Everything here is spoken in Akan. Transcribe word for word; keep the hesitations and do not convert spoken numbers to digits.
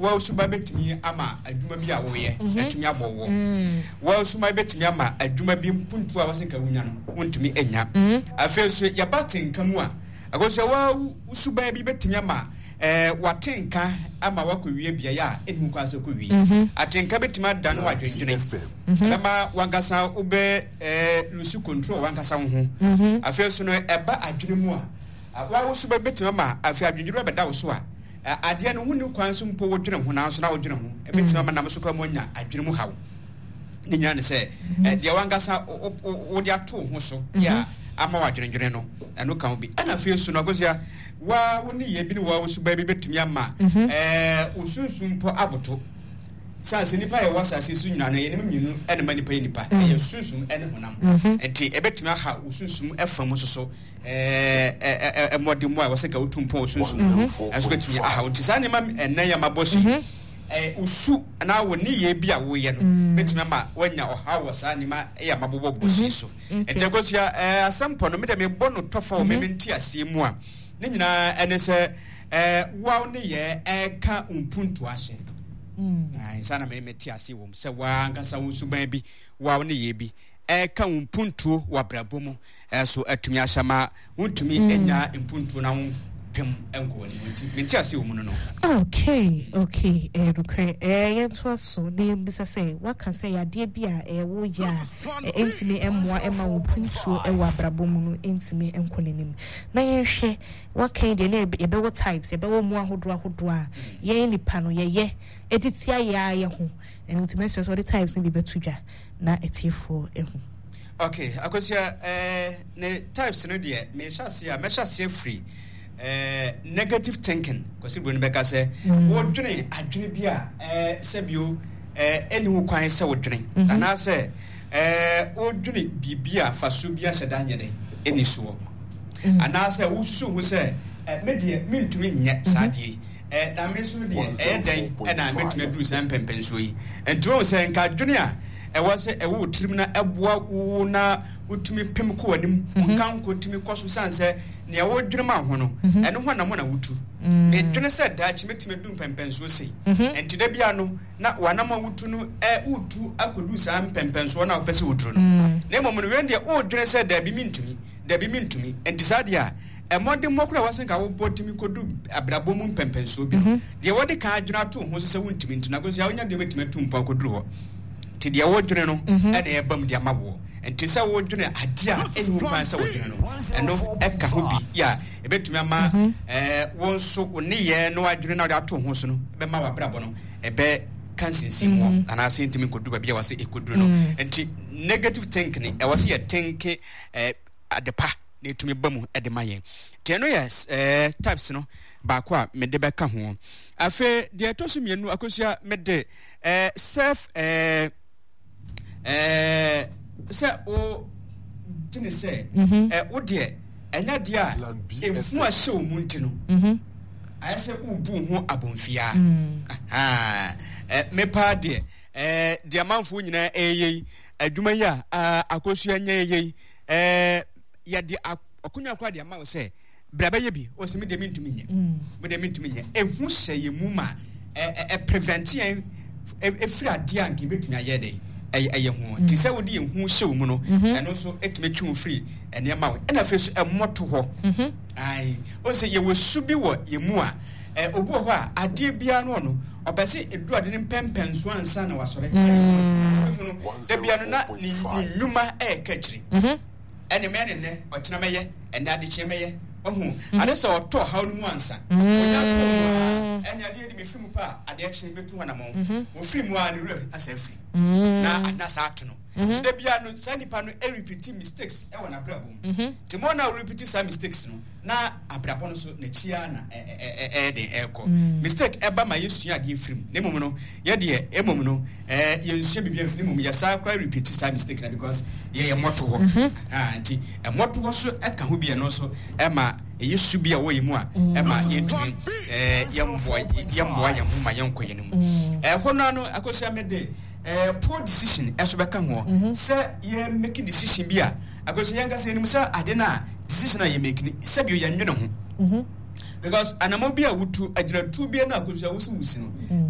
wa suba betimi ama adwuma bi a wo ye atumi abowo wa suma betimi ama adwuma bi mpuntu a wasenka wunya no wontumi enya afeso ya batenka mu a agoso wa suba bi betimi ama eh watenka ama wakowie bia ya enu kwase kowie atenka betimi da no adwendwene dama wankasa ube eh lusu control wankasa ho afeso no eba adwene mu a wa suba betimi ama afi adwendwene be da wo so a ade no hunu kwanso mpo wodwene ho na so na wodwene ho ebetimi ama nam so kwa mo nya adwene mu hawo ni nya ne se de wangasa wodi ato ho so ya ama wadwene no eno kan bi ana fe so no gosia wa woni ye bi ni wa wo so ba bi betimi ama eh usunsun mpo aboto sanse nipa ye wasase su nyina na ye ne menu ene ma nipa ye nipa ye sunsun ene honam enti ebetimi aha usunsun efam so so eh eh modimo a waseka utumpo usunsun asuketimi aha unti sa ne ma enne ya mabosi eh usu na wo ni ye bia wo ye no betimi ma wanya oha wo sa ni ma ya mabobo bosi so enti agosia eh asampo no me de me bono tofa o me menti ase mu a ne nyina ene se eh wa ni ye eka umpuntu ase ai sana me meti ase wo se wa ngasa wo suban bi wa ni ye bi eka umpuntu wa brabomu so atumi ashama wontumi enya impuntu na wo pem enko ni menti ase wo mu no. Okay, okay, eh rukre eh yento so ne bisa say waka say ade bia eh wo ya entimi emwa ema wo puntu e wa brabomu no entimi enko nanim na yehwe waka de na ebe wo types ebe wo mu ahodo ahodo a ye nipa no ye ye editia ya ye ho entimi so so the types ne bi betudwa na etifo ehu. Okay, akosia eh ne types no de me hyase a me hyase free eh negative thinking because we beka say wodwene adwene bia eh sebio eh eni ho kwan se wodwene ana say eh wodwene bibia faso bia hyeda nyede eni so ana say wususu ho say medie mintumi nye sadie eh na me so de eh den e na metumi duru san pempenso yi entwo say nka adwene a e was e wo tirim na eboa wo na utumi pem ko anim nkan ko tumi koso sanse ne e wo dwene ma ho no eno ho na mo na wutu me dwene se da chi metime dum pempenso sei enti da bia no na wana ma wutu no e wutu akodu san pempenso na opese wutu no na mo no wende o dwene se da bi mintumi da bi mintumi enti sade a e mode mokura wasenka wo botimi kodu abrabo mu pempenso bi no de wode ka adwena to ho se wuntimi ntina go se awnya de betime tumpa kodu ho ti de wodwene no ene e bam de amawo enti se wodwene ade a eni ho kwan se wodwene no eno e ka ho bi ya e betumi ama eh wonso oni ye no adwene na de ato ho so no be ma wabrabo no e be kansinsi mo ana se ntimi kodu ba bia wase ekoduru no enti negative thinking e wase ye think eh adepa na etumi bamu e de mayen ti eno yes eh types no ba kwa me de be ka ho afa de to so mienu akosia me de eh self eh eh se o tini se eh o de enya de a efu a hye o munti no mhm aye se ubu ho abonfia aha eh me pa de eh de amanfo nyina eyei adwuma ya akosua nya eyei eh ya de akunya kwa de amanfo se braba ye bi o se me de mintumi nya me de mintumi nya ehu hye ye mu ma eh prevent yen efiri ade anke betumi aye de ay ay ho ti se wodi ehu hyew mu no eno so etmetwu free ene ma wo ena fe so emoto ho ai o se ye wosu bi wo ye mu a eh obu ho a ade bia no no obese edu ade mpempen so ansa na wasore de bia no na ni nyuma e ka kiri ene me ne ne o kina meye ene ade kye meye ohu ade se oto ha no mu ansa onya to mu ene ade de me fimu pa ade kye betu ho na mo wo free mu a ne ref asa free na anasa atu no de bia no sanipa no e repeat mistakes e wona brabo te mo na repeat some mistakes no na abrabo no so na chia na e e de eko mistake e ba ma yesua de free na mum no ye de e mum no eh yensua bibia free mum ya sa kwa repeat some mistake na because ye ye moto ho ah nti e moto ho so e ka ho bia no so e ma yesu bia wo yimu a e ma yentumi eh yemboa yemboa yem ho ma yenko yenum eh hono no akosia me de eh poor decision eso beka ho say ye make decision bia akosia yanga say nim say ade na decision ye make ni say bi ye nwene ho because anamo bia wutu agina tu bia na akosia wusu wusi no